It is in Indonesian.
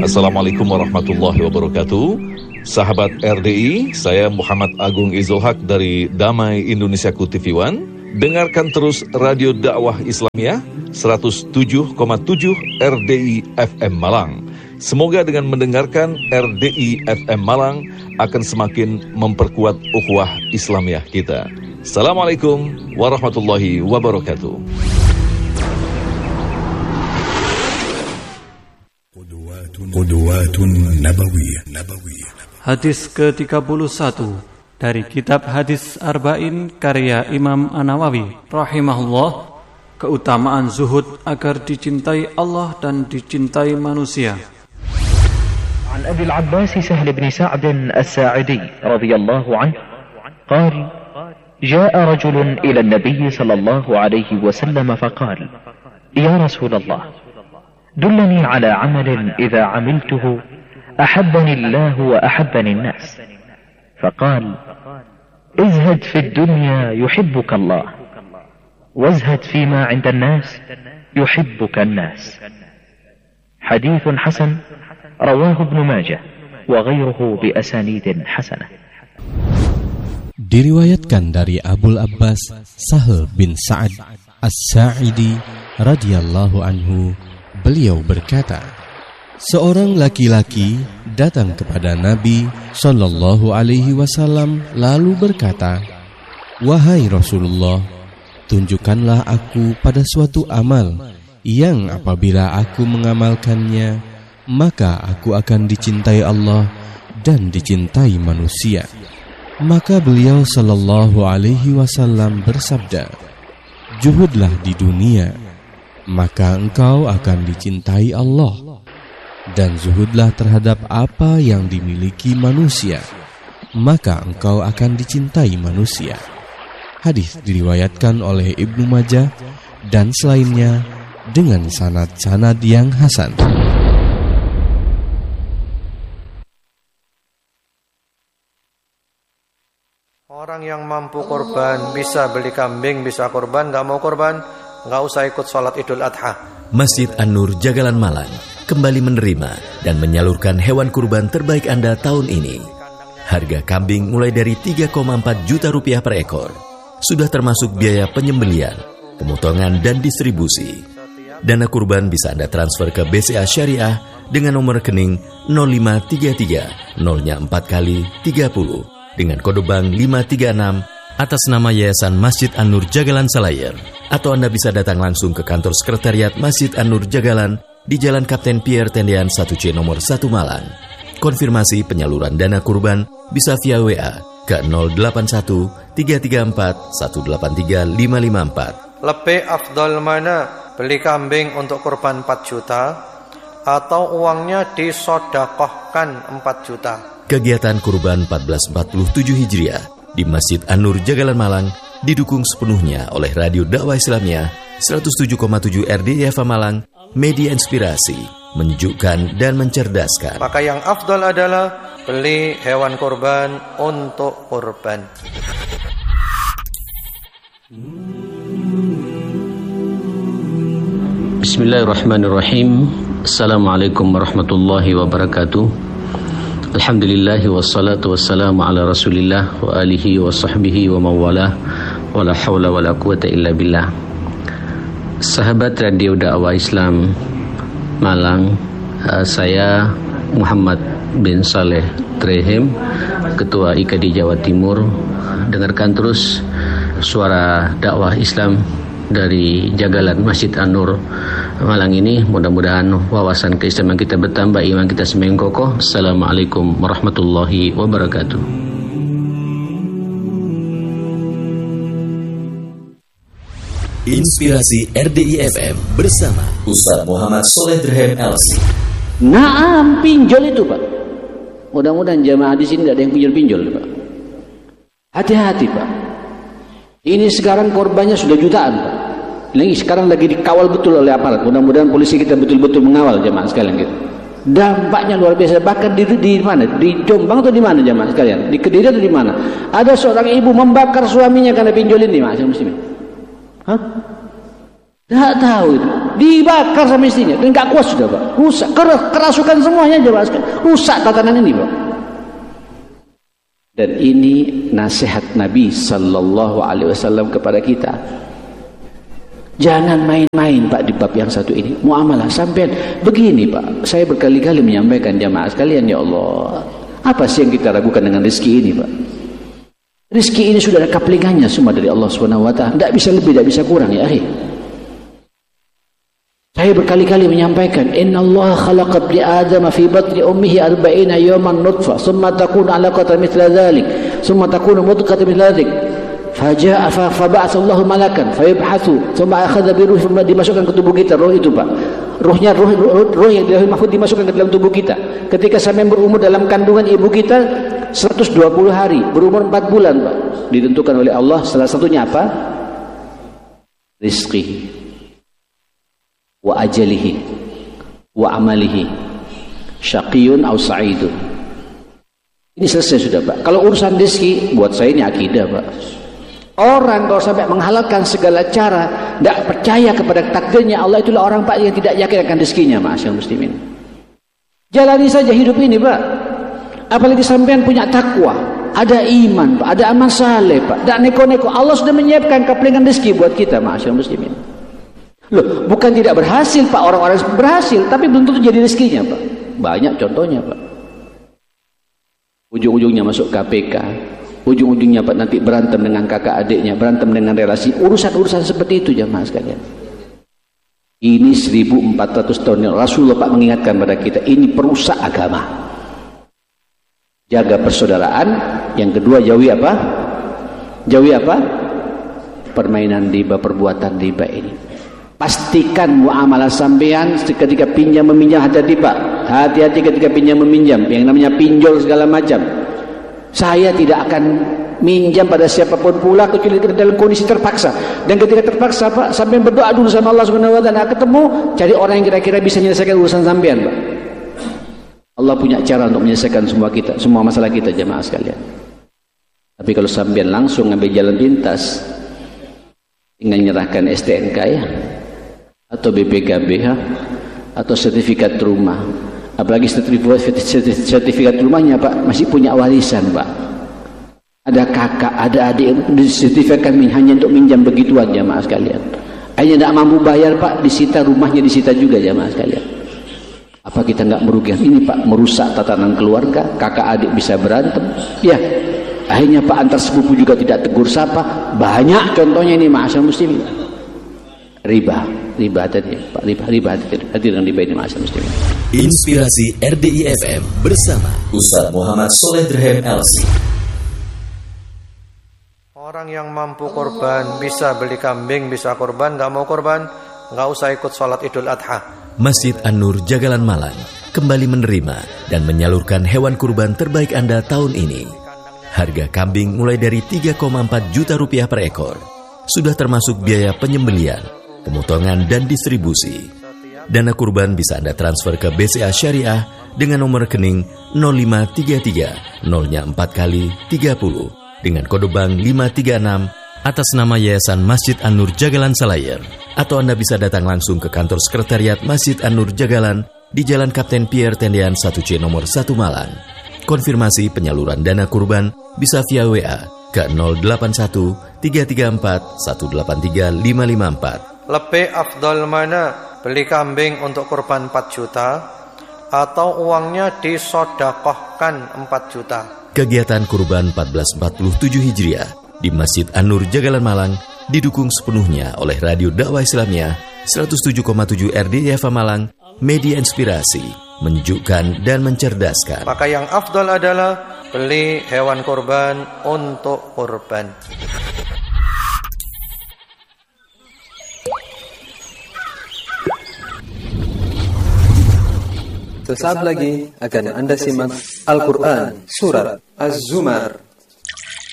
Assalamualaikum warahmatullahi wabarakatuh. Sahabat RDI, saya Muhammad Agung Izulhaq dari Damai Indonesiaku TV One. Dengarkan terus Radio Dakwah Islamiyah 107,7 RDI FM Malang. Semoga dengan mendengarkan RDI FM Malang akan semakin memperkuat ukhuwah Islamiyah kita. Assalamualaikum warahmatullahi wabarakatuh. Qudwatun Nabawiyah. Hadis ke-31 dari kitab Hadis Arba'in karya Imam An-Nawawi rahimahullah, keutamaan zuhud agar dicintai Allah dan dicintai manusia. عن أبي العباس سهل بن سعد الساعدي رضي الله عنه قال: جاء رجل إلى النبي صلى الله عليه وسلم فقال: يا رسول الله، دلني على عمل إذا عملته أحبني الله وأحبني الناس. فقال: ازهد في الدنيا يحبك الله، وازهد فيما عند الناس يحبك الناس. حديث حسن رواه ابن ماجه وغيره بأسانيد حسنة. Diriwayatkan dari Abul Abbas Sahl bin Sa'ad As-Sa'idi radhiyallahu anhu, beliau berkata, seorang laki-laki datang kepada Nabi Shallallahu Alaihi Wasallam lalu berkata, wahai Rasulullah, tunjukkanlah aku pada suatu amal yang apabila aku mengamalkannya, maka aku akan dicintai Allah dan dicintai manusia. Maka beliau Shallallahu Alaihi Wasallam bersabda, juhudlah di dunia, maka engkau akan dicintai Allah, dan zuhudlah terhadap apa yang dimiliki manusia, maka engkau akan dicintai manusia. Hadis diriwayatkan oleh Ibnu Majah dan selainnya dengan sanad-sanad yang hasan. Orang yang mampu korban, bisa beli kambing, bisa korban, gak mau korban, gak usah ikut sholat Idul Adha. Masjid An-Nur Jagalan Malang kembali menerima dan menyalurkan hewan kurban terbaik Anda tahun ini. Harga kambing mulai dari 3,4 juta rupiah per ekor. Sudah termasuk biaya penyembelian, pemotongan dan distribusi. Dana kurban bisa Anda transfer ke BCA Syariah dengan nomor rekening 0533 0-4 kali 30 dengan kode bank 536 atas nama Yayasan Masjid An-Nur Jagalan Selayar. Atau Anda bisa datang langsung ke kantor sekretariat Masjid An-Nur Jagalan di Jalan Kapten Pierre Tendean 1C nomor 1 Malang. Konfirmasi penyaluran dana kurban bisa via WA ke 081 334 183 554. Lebih afdal mana? Beli kambing untuk kurban 4 juta atau uangnya disodakohkan 4 juta? Kegiatan kurban 1447 Hijriah di Masjid An-Nur Jagalan Malang didukung sepenuhnya oleh Radio Dakwah Islamiyah 107,7 RDI FM Malang, media inspirasi, menyejukkan dan mencerdaskan. Maka yang afdal adalah beli hewan kurban untuk kurban. Bismillahirrahmanirrahim. Assalamualaikum warahmatullahi wabarakatuh. Alhamdulillahi wassalatu wassalamu ala rasulillah wa alihi wa sahbihi wa mawalah wa la hawla wa la quwata illa billah. Sahabat Radio Dakwah Islam Malang, saya Muhammad bin Saleh Trehem, Ketua IKD Jawa Timur. Dengarkan terus suara dakwah Islam dari Jagalan Masjid An-Nur Malang ini. Mudah-mudahan wawasan keislaman kita bertambah, iman kita semakin kokoh. Assalamualaikum warahmatullahi wabarakatuh. Inspirasi RDI FM bersama Ustaz Muhammad Soleh Drehem LC. Naam, pinjol itu Pak. Mudah-mudahan jamaah di sini tidak ada yang pinjol-pinjol Pak. Hati-hati Pak. Ini sekarang korbannya sudah jutaan Pak. Ini sekarang lagi dikawal betul oleh aparat. Mudah-mudahan polisi kita betul-betul mengawal jamaah sekalian gitu. Dampaknya luar biasa. Bahkan di mana? Di Jombang atau di mana jamaah sekalian? Di Kediri atau di mana? Ada seorang ibu membakar suaminya karena pinjol ini, Mas muslimin. Hah? Tidak tahu itu. dibakar sama istrinya dan gak kuat sudah, Pak. Rusak, kerasukan semuanya aja, Pak. Rusak tatanan ini, Pak. Dan ini nasihat Nabi sallallahu alaihi wasallam kepada kita. Jangan main-main, Pak, di bab yang satu ini. Muamalah sampean begini, Pak. Saya berkali-kali menyampaikan jamaah sekalian, ya Allah, apa sih yang kita ragukan dengan rezeki ini, Pak? Rezeki ini sudah ada kaplingannya semua dari Allah Subhanahu wa taala. Tidak bisa lebih, tidak bisa kurang, ya akhi. Saya berkali-kali menyampaikan, innallaha khalaqa ibni adama fi batni ummihi 40 yawman nutfah, thumma takunu 'alaqatan mithla dhalik, thumma takunu mudghatan mithla dhalik. Faja'a faba'atha Allahu malakan fayabhathu, thumma akhadha bi ruhi, dimasukkan ke tubuh kita roh itu, Pak. Ruhnya roh yang dari mahfud dimasukkan ke dalam tubuh kita. Ketika sampai berumur dalam kandungan ibu kita 120 hari, berumur 4 bulan, Pak. Ditentukan oleh Allah, salah satunya apa? Rizki, wa ajalihi, wa amalihi, syaqiyun aw sa'idun. Ini selesai sudah, Pak. Kalau urusan rizki, buat saya ini akidah, Pak. Orang kalau sampai menghalalkan segala cara, tidak percaya kepada takdirnya Allah, itulah orang, Pak, yang tidak yakin akan rezekinya, ma'asyiral muslimin. Jalani saja hidup ini, Pak. Apalagi sampean punya takwa, ada iman, Pak, ada amal saleh, Pak, dan neko-neko. Allah sudah menyiapkan kaplingan rezeki buat kita, ma'asyiral muslimin. Loh, bukan tidak berhasil, Pak, orang-orang berhasil, tapi belum tentu jadi rezekinya, Pak. Banyak contohnya, Pak. Ujung-ujungnya masuk KPK, ujung-ujungnya, Pak, nanti berantem dengan kakak adiknya, berantem dengan relasi, urusan-urusan seperti itu, jamaah sekalian. Ini 1400 tahun yang Rasulullah, Pak, mengingatkan pada kita, ini perusak agama. Jaga persaudaraan. Yang kedua, jauhi apa? Jauhi apa? Permainan riba, perbuatan riba ini. Pastikan muamalah sampean ketika pinjam meminjam, hati-hati, Pak. Hati-hati ketika pinjam meminjam, yang namanya pinjol segala macam. Saya tidak akan minjam pada siapapun pula kecuali dalam kondisi terpaksa. Dan ketika terpaksa, Pak, sampai berdoa dulu sama Allah Subhanahu wa taala. Ketemu, cari orang yang kira-kira bisa menyelesaikan urusan sampean, Pak. Allah punya cara untuk menyelesaikan semua masalah kita, jamaah sekalian. Tapi kalau sampean langsung ngambil jalan pintas, tinggal menyerahkan STNK, ya, atau BPKB, atau sertifikat rumah. Apalagi sertifikat rumahnya, Pak, masih punya warisan, Pak. Ada kakak, ada adik, disertifikatkan hanya untuk minjam begituan, jamaah sekalian. Hanya tidak mampu bayar, Pak, disita rumahnya, disita juga, jamaah sekalian. Apa kita nggak merugikan? Ini, Pak, merusak tatanan keluarga, kakak adik bisa berantem, ya. Akhirnya, Pak, antar sepupu juga tidak tegur sapa. Banyak contohnya ini, ma'asyiral muslimin. Riba tadi, Pak, riba hati dengan riba ini, ma'asyiral muslimin. Inspirasi RDI FM bersama Ustaz Muhammad Soleh Dirhem LC. Orang yang mampu korban, bisa beli kambing, bisa korban. Nggak mau korban, nggak usah ikut sholat Idul Adha. Masjid An-Nur Jagalan Malang kembali menerima dan menyalurkan hewan kurban terbaik Anda tahun ini. Harga kambing mulai dari 3,4 juta rupiah per ekor. Sudah termasuk biaya penyembelian, pemotongan, dan distribusi. Dana kurban bisa Anda transfer ke BCA Syariah dengan nomor rekening 0533 0-4 kali 30 dengan kode bank 536 atas nama Yayasan Masjid An-Nur Jagalan Salayer. Atau Anda bisa datang langsung ke kantor sekretariat Masjid An-Nur Jagalan di Jalan Kapten Pierre Tendean 1C nomor 1 Malang. Konfirmasi penyaluran dana kurban bisa via WA ke 081 334 183 554. Lebih afdal mana? Beli kambing untuk kurban 4 juta atau uangnya disodakohkan 4 juta? Kegiatan kurban 1447 Hijriah di Masjid An-Nur Jagalan Malang didukung sepenuhnya oleh Radio Dakwah Islamiyah 107,7 RDI FM Malang, media inspirasi, menyejukkan dan mencerdaskan. Maka yang afdal adalah beli hewan kurban untuk kurban. Sesaat lagi akan Anda simak Al-Quran Surat Az-Zumar